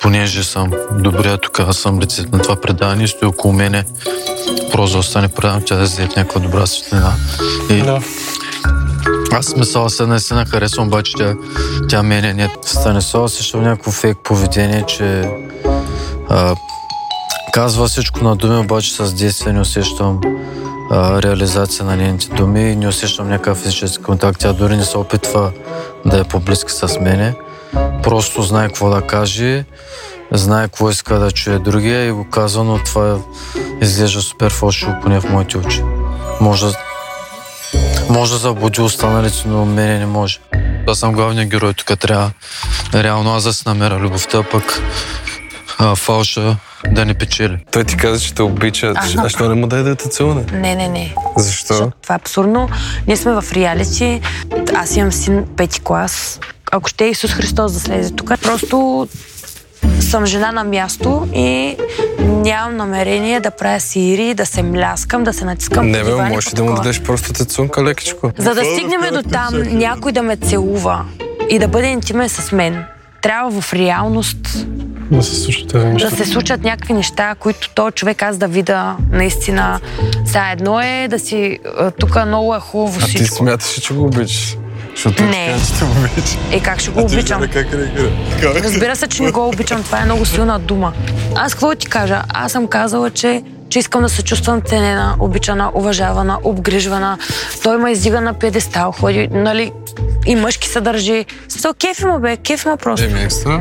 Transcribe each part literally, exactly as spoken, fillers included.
понеже съм добрия тук, аз съм лицето на това предаване, стои около мене, просто да остане предаване, тя да взе в някаква добра светлина. И... Да. Аз смисъл се наистина харесвам, обаче тя, тя мене не Станислава, също някакво фейк поведение, че а, казва всичко на думи, обаче с действие не усещам а, реализация на нейните думи и не усещам някакъв физически контакт. Тя дори не се опитва да е по-близка с мене. Просто знае какво да каже, знае какво иска да чуе другия и го казва, но това изглежда супер фалшиво, поне в моите очи. Може, може да заблуди останалите, но мене не може. Аз съм главният герой, тук трябва реално аз да си намеря любовта, пък а, фалша да не печели. Той ти каза, че те обича. А що не му дай да те целуне? Не, не, не. Защо? Защото това е абсурдно. Ние сме в реалити. Аз имам син пети клас. Ако ще Исус Христос да слезе тук, просто съм жена на място и нямам намерение да правя сири, да се мляскам, да се натискам. Не, бе, можеш да му дадеш просто тецунка лекичко. За да стигнем до там, някой да ме целува и да бъде интимен с мен, трябва в реалност да се случат тези неща. Да се случат някакви неща, които този човек аз да видя наистина. Сега едно е да си тук много е хубаво всичко. А ти смяташ, че го обичаш? Защото не. Така, че те обичаш. Е, как ще го обичам? А ти как реагира? Разбира се, че не го обичам. Това е много силна дума. Аз какво ти кажа? Аз съм казала, че, че искам да се чувствам ценена, обичана, уважавана, обгрижвана. Той ме издига на пиедестал, ходи, нали, и мъжки се държи. Смисъл, кеф има, бе, кеф има просто. Еми, екстра.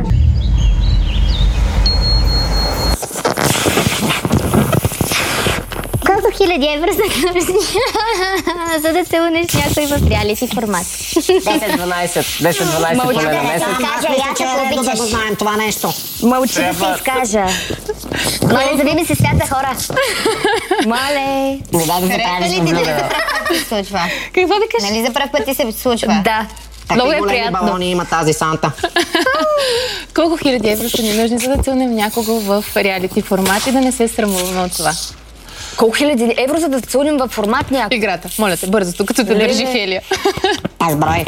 Колко хиляди евро за да се унеш някой в реалити формат? десет-дванайсет. десет-дванайсет поне на месец. Кажа, я ще го обичаш. Да го знаем това нещо. Мълчи да се изкажа. Мале, зави ми се свят за хора. Мале. Не дай да забравиш да влюбя. Какво се случва? Какво да кажеш? Нали за пръв път ти се случва? Да. Много е приятно. Балони има тази Санта. Колко хиляди евро са ни нужни, за да целунем някого в реалити формат и да не се срамуваме от това? Колко хиляди евро, за да целунем в формат някой? Играта. Моля те, бързо, тук като те държи Хелия. Аз брой.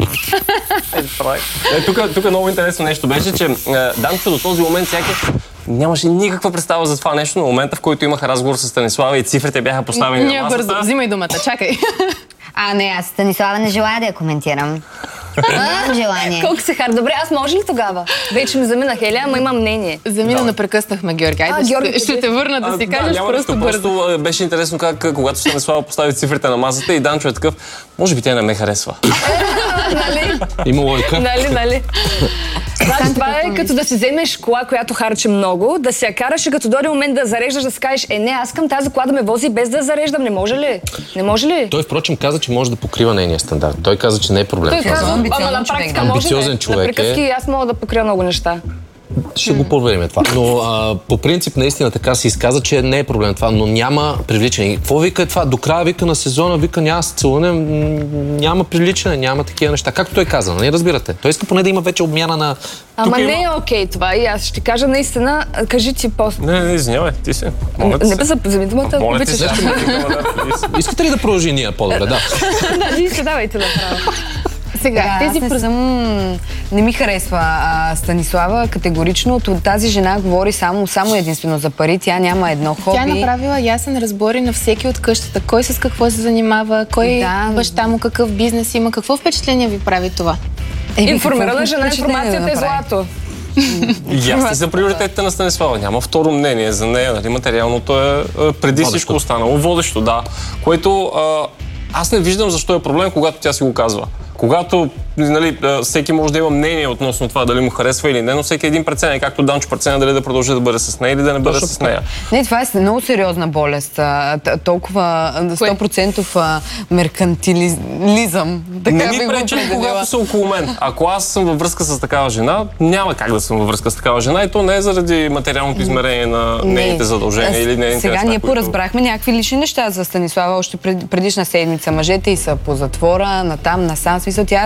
Тук много интересно нещо беше, че Данчо до този момент сякаш нямаше никаква представа за това нещо, на момента, в който имах разговор с Станислава и цифрите бяха поставени на масата. Ние бързо, взимай думата, чакай. А, не, аз Станислава не желая да я коментирам. Нямам желание. Колко се хар. Добре, аз може ли тогава? Вече ми замина Хелия, ама имам мнение. Замина, но прекъснахме Георги. Айде, ще, ще те върна да си а, кажеш да, просто бързо. Просто беше интересно как, когато Станислава постави цифрите на масата и Данчо е такъв, може би тя не ме харесва. Нали? Има лойка. Нали, нали. Значи, това е като да си вземеш кола, която харчи много, да си я караш и като дойде момент да зареждаш, да си кажеш, е не, аз искам тази кола да ме вози без да зареждам. Не може ли? Не може ли? Той, впрочем, каза, че може да покрива нейния стандарт. Той каза, че не е проблем. Той каза, ама на практика може. Амбициозен човек е. На приказки аз мога да покрия много неща. Ще го проверим това. Но а, по принцип наистина така се изказа, че не е проблем това, но няма привличане. Какво вика е това? До края вика на сезона, вика няма се целунем, няма привличане, няма такива неща. Както той каза, нали разбирате? Той иска поне да има вече обмяна на... Ама има... не е окей това и аз ще кажа наистина, кажи ти после. Не, не, извинявай, ти си. Моля не бе, вземи думата, обичаш. Искате ли да продължи ние по-добре? Да. Да, вие се давайте направо. Сега, да, тези аз не, съм... не ми харесва а, Станислава категорично. Тази жена говори само, само единствено за пари. Тя няма едно хоби. Тя е направила ясен разбор и на всеки от къщата. Кой с какво се занимава, кой да, баща му какъв бизнес има. Какво впечатление ви прави това? Е, Информирана жена, информацията е злато. Ясни са приоритетите на Станислава. Няма второ мнение за нея. Нали? Материалното е преди водещо. Всичко останало. Водещо, да. Което а, аз не виждам защо е проблем, когато тя си го казва. Когато, нали, всеки може да има мнение относно това дали му харесва или не, но всеки един преценя, както Данчо преценя дали да продължи да бъде с нея или да не бъде с нея. Не, това е много сериозна болест. Толкова сто процента меркантилизъм. Не ми пречи, когато са около мен. Ако аз съм във връзка с такава жена, няма как да съм във връзка с такава жена и то не е заради материалното измерение на нейните задължения или нейните сега неща, ние които... поразбрахме някакви лични неща за Станислава още пред, предишна седмица. Мъжете и са по затвора, натам, насам. Смисъл, тя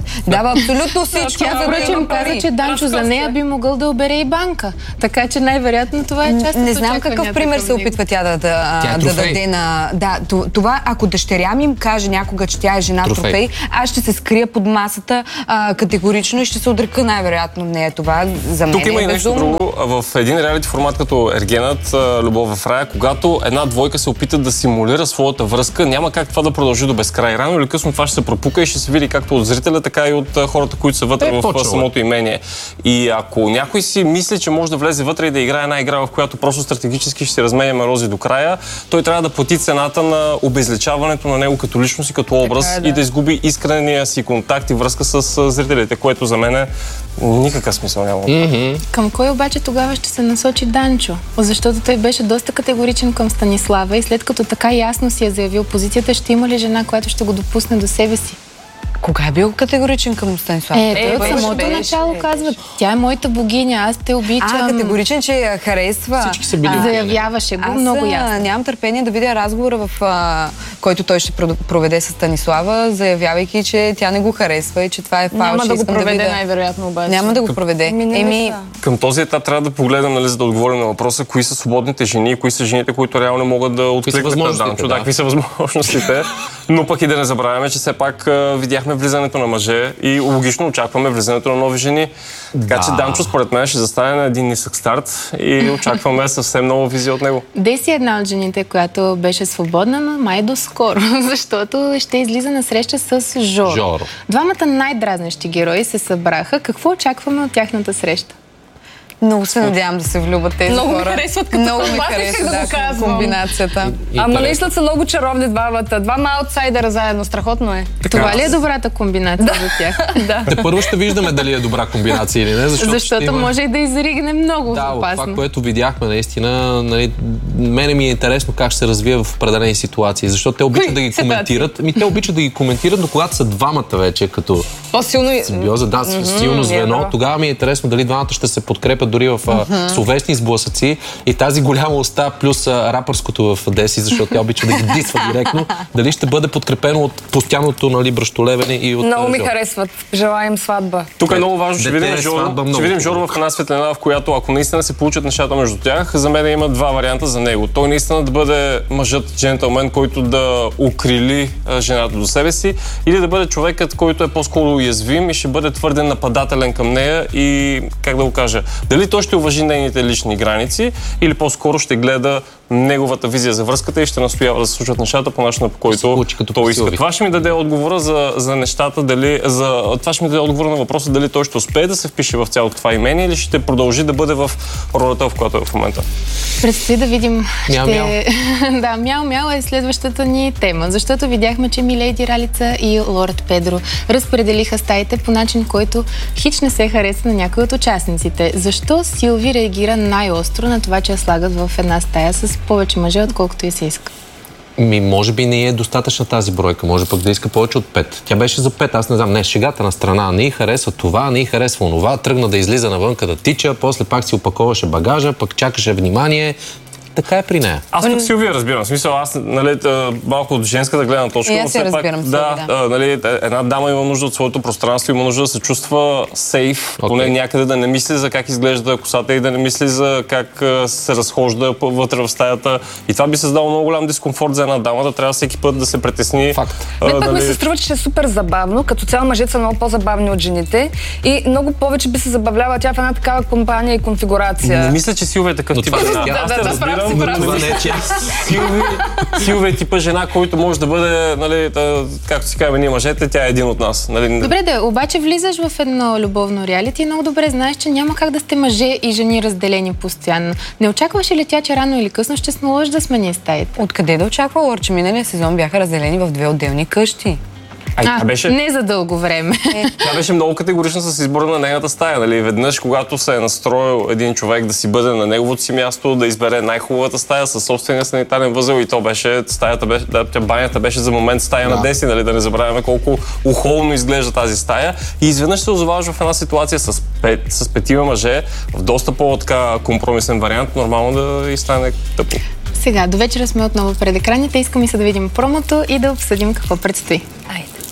Дава абсолютно всичко. Тя, впрочем, каза, че Данчо за нея би могъл да обере и банка. Така че най-вероятно това е част от Не знам какъв пример се опитва тя да, да, Тя е да даде на... Да, това, ако дъщеря ми им каже някога, че тя е жена трофей, трофей аз ще се скрия под масата а, категорично и ще се отрека най-вероятно. Не е това за мен. Тук има е и нещо безумно. друго. В един реалити формат като Ергенът, Любов в рая, когато една двойка се опита да симулира своята връзка, няма как това да продължи до безкрай. Рано или късно това ще се пропука и ще се види както от зрителя, така и от хората, които са вътре е, в почва. Самото имение. И ако някой си мисли, че може да влезе вътре и да играе една игра, в която просто стратегически ще се разменяме рози до края, той трябва да плати цената на обезличаването на него като личност и като образ е, да. И да изгуби искрения си контакт и връзка с зрителите, което за мен е никакъв смисъл няма. Mm-hmm. Към кой обаче тогава ще се насочи Данчо? Защото той беше доста категоричен към Станислава и след като така ясно си е заявил позицията, ще има ли жена, която ще го допусне до себе си? Кога е бил категоричен към Станислава? Е, той от самото беше, начало беше, казва, тя е моята богиня, аз те обичам. А, категоричен, че я харесва. Всички са били. А, заявяваше го аз, много ясно. Нямам търпение да видя разговора, в а, който той ще проведе с Станислава, заявявайки, че тя не го харесва и че това е фалш. Няма да го проведе да видя... най-вероятно обаче. Няма да го проведе. Еми... Към този етап трябва да погледам, нали, за да отговорим на въпроса, кои са свободните жени, кои са жените, които реално могат да откликнат на Данчо. Да, какви са възможностите. Но пък и да не забравяме, че все пак а, видяхме влизането на мъже и логично очакваме влизането на нови жени. Така да. Че Данчо според мен ще застане на един нисък старт и очакваме съвсем нова визия от него. Деси е една от жените, която беше свободна, но май доскоро, защото ще излиза на среща с Жоро. Жоро. Двамата най-дразнещи герои се събраха. Какво очакваме от тяхната среща? Много се надявам да се влюбят тези много хора. Много ми харесват като много ми харесва, да, да комбинацията. И, и Ама наистина са много чаровни двамата. Двама аутсайдера заедно. Страхотно е. Така, това ли е добрата комбинация да. За тях? Да. Те първо ще виждаме дали е добра комбинация или не, защото, защото има... може и да изригне много да, опасно. Това, което видяхме наистина, нали, мене ми е интересно как ще се развие в определени ситуации, защото те обичат да ги коментират. Ми те обичат да ги коментират, но когато са двамата вече като по-силно симбиоза, да, mm-hmm, силно звено, тогава ми е интересно дали двамата ще се подкрепят дори в mm-hmm. словесни сблъсъци и тази голяма уста плюс а, рапърското в Деси, защото тя обича да ги дисва директно, дали ще бъде подкрепено от постоянното, нали, бръщолевене и от... Много ми харесват. Желаем сватба. Тук е много важно, ще видим Жоро, ще видим Жоро в една светлина, в която ако наистина се получат нещата между тях, за мен има два варианта за него. Той наистина да бъде мъжът, джентълмен, който да укрили жената до себе си, или да бъде човекът, който е по-скоро уязвим и ще бъде твърде нападателен към нея и, как да го кажа, дали той ще уважи нейните лични граници или по-скоро ще гледа неговата визия за връзката и ще настоява да се случват нещата по начина, по който той иска. Това ще ми даде отговора за, за нещата, дали, за, това ще ми даде отговора на въпроса дали той ще успее да се впише в цялото това имение или ще продължи да бъде в ролята, в която е в момента. Предстои да видим. Мяу, ще... мяу. Да, мяу, мяу е следващата ни тема, защото видяхме, че Миледи Ралица и Лорд Педро разпределиха стаите по начин, който хич не се хареса на някои от участниците. Защо Силви реагира най-остро на това, че я слагат в една стая с повече мъже, отколкото и се иска? Ми, може би не е достатъчна тази бройка, може пък да иска повече от пет. Тя беше за пет, аз не знам, не, шегата на страна, не й харесва това, не й харесва онова, тръгна да излиза навънка да тича, после пак си опаковаше багажа, пък чакаше внимание. Така е при нея. Аз пък Силвия разбирам. В смисъл, аз, нали, малко от женската гледна точка. И аз се разбирам. Да, да. Нали, една дама има нужда от своето пространство, има нужда да се чувства сейф, okay. Поне някъде да не мисли за как изглежда косата и да не мисли за как се разхожда вътре в стаята. И това би създало много голям дискомфорт за една дама, да трябва всеки път да се притесни. Факт. Не, пък ми се струва, че е супер забавно. Като цяло мъжете са много по-забавни от жените и много повече би се забавлява тя в една такава компания и конфигурация. Не мисля, че Силвия е такъв тип жена. Аз те разбирам. Това не е чест. Силвия е типа жена, който може да бъде, нали, да, както си казваме ние мъжете, тя е един от нас. Нали? Добре, да, обаче влизаш в едно любовно реалити и много добре знаеш, че няма как да сте мъже и жени разделени постоянно. Не очакваше ли тя, че рано или късно ще се наложи да смени стаите? Откъде да очаква, Лор, че миналия сезон бяха разделени в две отделни къщи? А, а беше... не за дълго време. Тя беше много категорична с избора на нейната стая. Нали? Веднъж, когато се е настроил един човек да си бъде на неговото си място, да избере най-хубавата стая със собствения санитарен възел и то беше, стаята беше, да, банята беше за момент стая да. На Деси, нали? Да не забравяме колко ухолно изглежда тази стая. И изведнъж се озоваваш в една ситуация с, пет, с петима мъже, в доста по-така компромисен вариант, нормално да и стане тъпо. Сега, до вечера сме отново пред екраните, искам и се да видим промото и да обсъдим какво предстои. Айде.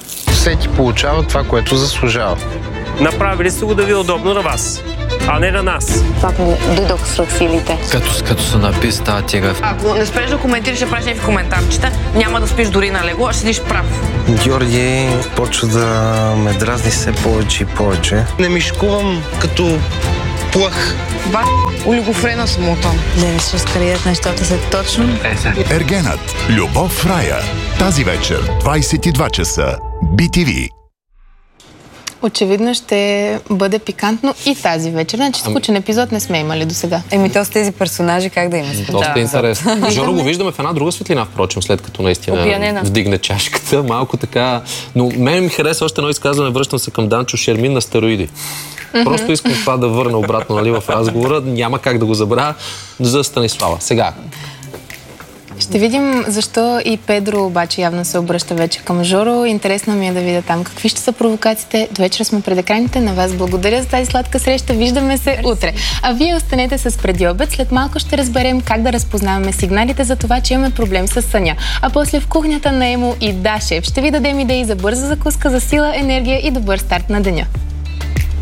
всеки получава това, което заслужава. Направили сте го да ви е удобно на вас, а не на нас. Пак дойдох с силите. Като, като се напи става тига. Ако не спреш да коментираш, ще правиш някакви коментарчета, няма да спиш дори на легло, а ще седиш прав. Георги почва да ме дразни все повече и повече. Не мишкувам като плъх. Ба, олигофрена самото. Да не се разкрият нещата са точно. Ергенът. Любов в рая. Тази вечер, двайсет и два часа. Би Ти Ви. Очевидно ще бъде пикантно и тази вечер. Значи скучен епизод не сме имали до сега. Еми то с тези персонажи как да има? Доста да, интересно. Жоро го виждаме в една друга светлина, впрочем, след като наистина Опиянена. Вдигне чашката. Малко така. Но мен ми хареса още едно изказване, връщам се към Данчо Шермин на стероиди. Просто искам това да върна обратно, нали, в разговора. Няма как да го забравя за Станислава. Сега. Ще видим защо и Педро обаче явно се обръща вече към Жоро. Интересно ми е да видя там какви ще са провокациите. До вечера сме пред екраните. На вас благодаря за тази сладка среща. Виждаме се утре. А вие останете с преди обед. След малко ще разберем как да разпознаваме сигналите за това, че имаме проблем с съня. А после в кухнята на Емо и Да, шеф ще ви дадем идеи за бърза закуска, за сила, енергия и добър старт на деня.